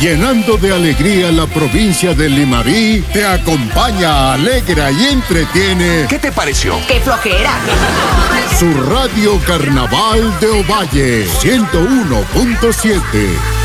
llenando de alegría la provincia de Limarí, te acompaña, alegra y entretiene. ¿Qué te pareció? ¡Qué flojera! Su radio Carnaval de Ovalle, 101.7.